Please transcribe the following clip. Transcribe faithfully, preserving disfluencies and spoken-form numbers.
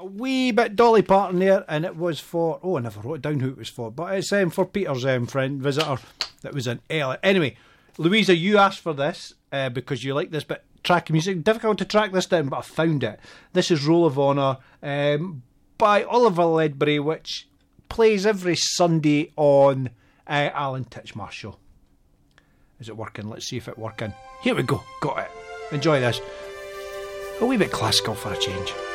a wee bit Dolly Parton there, and it was for, oh, I never wrote down who it was for, but it's um, for Peter's um, friend, visitor, that was in L. Anyway, Louisa, you asked for this uh, because you like this bit track of music. Difficult to track this down, but I found it. This is Roll of Honour um, by Oliver Ledbury, which plays every Sunday on uh, Alan Titchmarsh show. Is it working? Let's see if it's working. Here we go. Got it. Enjoy this. A wee bit classical for a change.